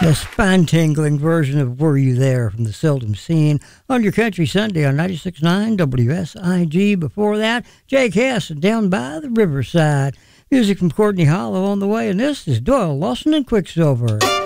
A spine-tingling version of Were You There from the Seldom Seen on your Country Sunday on 96.9 WSIG. Before that, Jay Cass and Down by the Riverside. Music from Courtney Hollow on the way, and this is Doyle Lawson and Quicksilver.